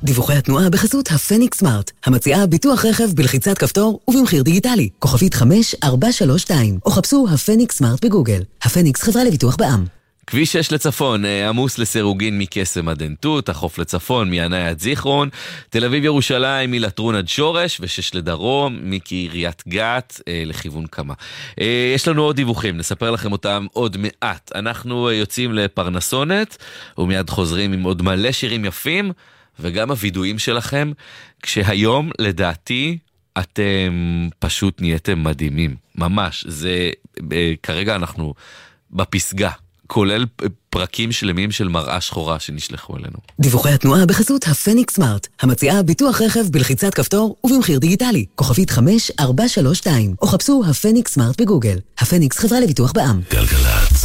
דיווחי התנועה בחסות הפניקס סמארט, המציעה ביטוח רכב בלחיצת כפתור ובמחיר דיגיטלי. כוכבית 5432, או חפשו הפניקס סמארט בגוגל. הפניקס חברה לביטוח בע"מ. כביש 6 לצפון, עמוס לסירוגין מקסם עד עין תות, החוף לצפון מינאי עד זיכרון, תל אביב ירושלים מלטרון עד שורש, ו6 לדרום מקריית גת לכיוון קמה. יש לנו עוד דיווחים, נספר לכם אותם עוד מעט. אנחנו יוצאים לפרנסונת, ומיד חוזרים עם עוד מלא שירים יפים, וגם הוידועים שלכם, כשהיום לדעתי אתם פשוט נהייתם מדהימים. ממש, זה כרגע אנחנו בפסגה. כולל פרקים שלמים של מראה שחורה שנשלחו אלינו. דיווחי התנועה בחסות הפניקס סמארט, המציעה ביטוח רכב בלחיצת כפתור ובמחיר דיגיטלי. כוכבית 5432, או חפשו הפניקס סמארט בגוגל. הפניקס חברה לביטוח בע"מ. גלגלצ.